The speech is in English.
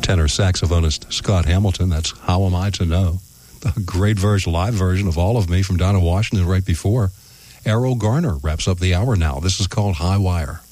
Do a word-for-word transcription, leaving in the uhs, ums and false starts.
tenor saxophonist Scott Hamilton. That's How Am I to Know? A great version, live version of All of Me from Donna Washington right before. Errol Garner wraps up the hour now. This is called High Wire.